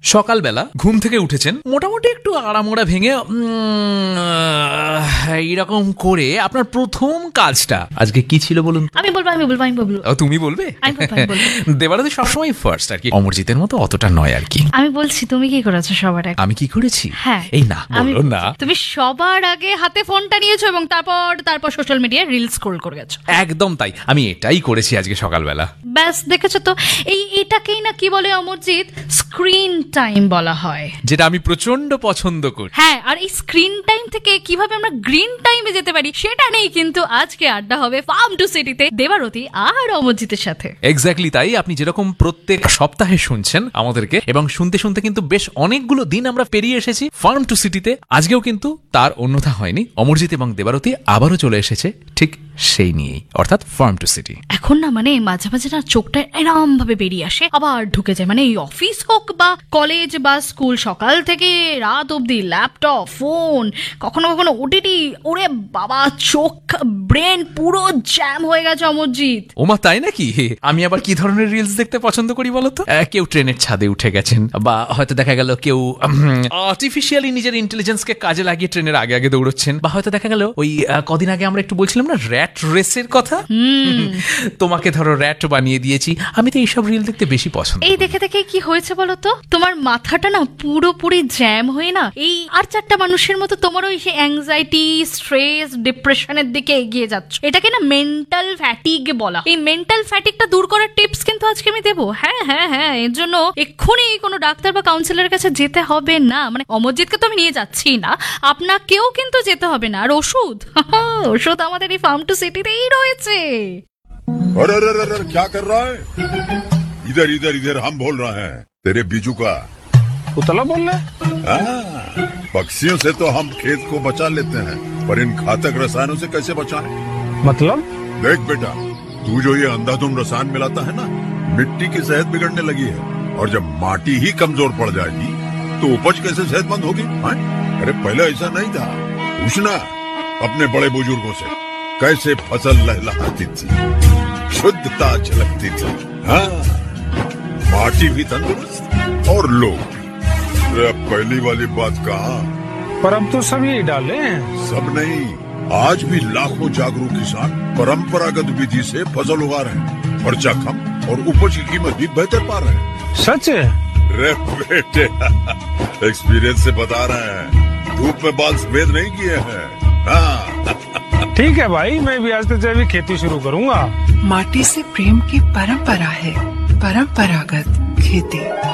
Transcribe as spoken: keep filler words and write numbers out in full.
সকালবেলা ঘুম থেকে উঠেছেন, মোটামুটি একটু আড়ামোড়া ভেঙে এইরকম করে আপনার প্রথম কাজটা আজকে কি ছিল বলুন? আমি বলবো আমি বলবো আমি বলবো তুমি বলবে? দেবারাতি সবসময় ফার্স্ট আর কি, অমরজিতের মতো অতটা নয় আর কি। আমি বলছি তুমি কি করেছো সবার আগে? আমি কি করেছি? হ্যাঁ এই না বলো না। তুমি সবার আগে হাতে ফোনটা নিয়েছো এবং তারপর তারপর সোশ্যাল মিডিয়ায় রিল স্ক্রল করে গেছো। একদম তাই, আমি এটাই করেছি আজকে সকালবেলা। ব্যাস দেখেছো তো, এই এটাকেই না কি বলে অমরজিৎ, স্ক্রিন টাইম বলা হয়, যেটা আমি প্রচন্ড পছন্দ করি। হ্যাঁ, আর এই স্ক্রিন টাইম থেকে কিভাবে আমরা গ্রিন টাইমে যেতে পারি সেটা নেই কিন্তু আজকে আড্ডা হবে ফার্ম টু সিটিতে দেবারতী আর অমরজিতের সাথে। এক্স্যাক্টলি তাই, আপনি যেরকম প্রত্যেক সপ্তাহে শুনছেন আমাদেরকে এবং শুনতে শুনতে কিন্তু বেশ অনেকগুলো দিন আমরা পেরিয়ে এসেছি ফার্ম টু সিটিতে, আজকেও কিন্তু তার অন্যথা হয়নি। অমরজিৎ এবং দেবারতী আবারও চলে এসেছে ঠিক সেই নিয়েই, অর্থাৎ ফার্ম টু সিটি। এখন না মানে মাঝে মাঝে না চোখটা এরম ভাবে বেরিয়ে আসে আবার ঢুকে যায়, মানে এই অফিস হোক বা কলেজ বা স্কুল, সকাল থেকে রাত অবধি ল্যাপটপ, ফোন, কখনো কখনো ওটিটি, ওরে বাবা চোখ ব্রেন পুরো জ্যাম হয়ে গেছে অমরজিৎ। ওমা তাই নাকি? আমি আবার কি ধরনের রিলস দেখতে পছন্দ করি বলতো? কেউ ট্রেনের ছাদে উঠে গেছেন, বা হয়তো দেখা গেল কেউ আর্টিফিশিয়ালি নিজের ইন্টেলিজেন্সকে কাজে লাগিয়ে ট্রেনের আগে আগে দৌড়চ্ছেন, বা হয়তো দেখা গেল ওই কদিন আগে আমরা একটু বলছিলাম না র্যাট রেসের কথা, তোমাকে ধরো র্যাট বানিয়ে দিয়েছি। আমি তো এইসব রিল দেখতে বেশি পছন্দ। এই দেখে দেখে কি হয়েছে বলতো, তোমার মাথাটা না পুরোপুরি জ্যাম হয়ে না এই আর চারটা মানুষের মতো তোমার ওই অ্যাংজাইটি, স্ট্রেস, ডিপ্রেশনের দিকে এগিয়ে যাচ্ছ। এটাকে না মেন্টাল ফ্যাটিগ বলা। এই মেন্টাল ফ্যাটিগটা দূর করার টিপস কিন্তু আজকে আমি দেবো। হ্যাঁ হ্যাঁ হ্যাঁ, এর জন্য এক্ষুনি কোনো ডাক্তার বা কাউন্সিলরের কাছে যেতে হবে না। মানে অমরজিৎকে তো আমি নিয়ে যাচ্ছি না, আপনাকেও কিন্তু যেতে হবে না। আর ওষুধ, ওষুধ আমাদের এই ফার্ম টু সিটিতেই রয়েছে। अरे अरे अरे क्या कर रहा है? इधर इधर इधर हम बोल रहे हैं तेरे बीजू का उतला बोल रहा है। पक्षियों से तो हम खेत को बचा लेते हैं, पर इन घातक रसायनों से कैसे बचाएं? मतलब? देख बेटा, तू जो ये अंधाधुंध रसायन मिलाता है ना, मिट्टी की सेहत बिगड़ने लगी है। और जब माटी ही कमजोर पड़ जाएगी तो उपज कैसे सेहतमंद होगी? अरे पहले ऐसा नहीं था। पूछना अपने बड़े बुजुर्गों से, कैसे फसल लहलहाती थी, शुद्धता झलकती थी। हाँ, माटी भी तंदुरुस्त और लोग भी। अब पहली वाली बात कहाँ? पर अब तो सब यही डाले हैं। सब नहीं, आज भी लाखों जागरूक किसान परंपरागत विधि से फसल उगा रहे हैं। खर्चा कम और उपज की कीमत भी बेहतर पा रहे हैं। सच है? रे बेटे, एक्सपीरियंस से बता रहे हैं, धूप में बाल सफेद नहीं किए हैं। हाँ। ठीक है भाई, मैं भी आज से जैविक खेती शुरू करूंगा। माटी से प्रेम की परंपरा है, परंपरागत खेती।